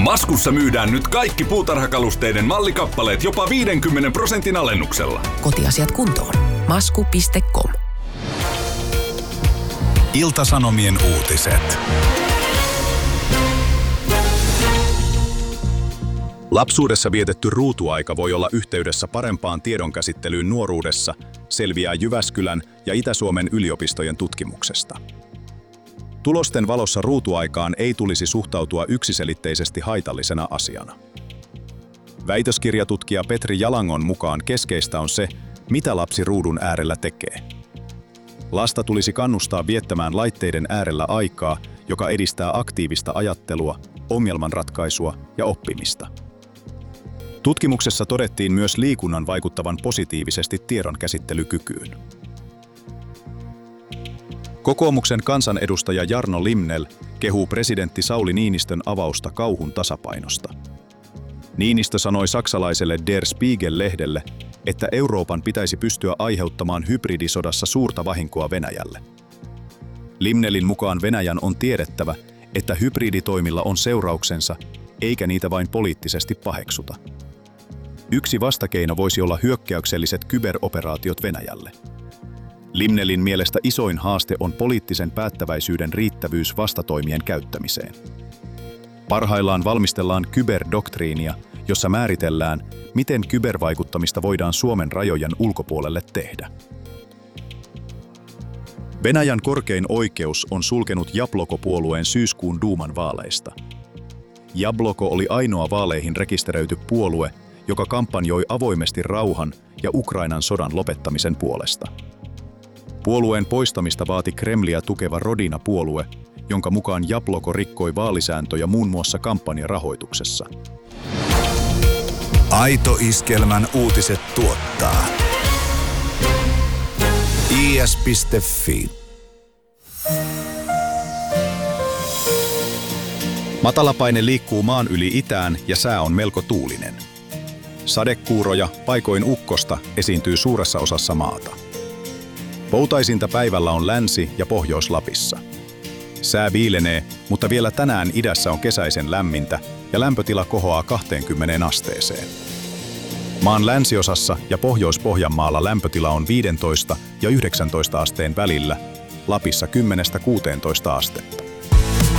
Maskussa myydään nyt kaikki puutarhakalusteiden mallikappaleet jopa 50% alennuksella. Kotiasiat kuntoon. Masku.com. Ilta-Sanomien uutiset. Lapsuudessa vietetty ruutuaika voi olla yhteydessä parempaan tiedonkäsittelyyn nuoruudessa, selviää Jyväskylän ja Itä-Suomen yliopistojen tutkimuksesta. Tulosten valossa ruutuaikaan ei tulisi suhtautua yksiselitteisesti haitallisena asiana. Väitöskirjatutkija Petri Jalangon mukaan keskeistä on se, mitä lapsi ruudun äärellä tekee. Lasta tulisi kannustaa viettämään laitteiden äärellä aikaa, joka edistää aktiivista ajattelua, ongelmanratkaisua ja oppimista. Tutkimuksessa todettiin myös liikunnan vaikuttavan positiivisesti tiedonkäsittelykykyyn. Kokoomuksen kansanedustaja Jarno Limnell kehuu presidentti Sauli Niinistön avausta kauhun tasapainosta. Niinistö sanoi saksalaiselle Der Spiegel-lehdelle, että Euroopan pitäisi pystyä aiheuttamaan hybridisodassa suurta vahinkoa Venäjälle. Limnellin mukaan Venäjän on tiedettävä, että hybriditoimilla on seurauksensa, eikä niitä vain poliittisesti paheksuta. Yksi vastakeino voisi olla hyökkäykselliset kyberoperaatiot Venäjälle. Limnellin mielestä isoin haaste on poliittisen päättäväisyyden riittävyys vastatoimien käyttämiseen. Parhaillaan valmistellaan kyberdoktriinia, jossa määritellään, miten kybervaikuttamista voidaan Suomen rajojen ulkopuolelle tehdä. Venäjän korkein oikeus on sulkenut Jabloko-puolueen syyskuun duuman vaaleista. Jabloko oli ainoa vaaleihin rekisteröity puolue, joka kampanjoi avoimesti rauhan ja Ukrainan sodan lopettamisen puolesta. Puolueen poistamista vaati Kremliä tukeva Rodina-puolue, jonka mukaan Jabloko rikkoi vaalisääntöjä muun muassa kampanjarahoituksessa. Aito Iskelmän uutiset tuottaa is.fi. Matalapaine liikkuu maan yli itään ja sää on melko tuulinen. Sadekuuroja, paikoin ukkosta, esiintyy suuressa osassa maata. Poutaisinta päivällä on Länsi- ja Pohjois-Lapissa. Sää viilenee, mutta vielä tänään idässä on kesäisen lämmintä ja lämpötila kohoaa 20 asteeseen. Maan länsiosassa ja Pohjois-Pohjanmaalla lämpötila on 15 ja 19 asteen välillä, Lapissa 10–16 astetta.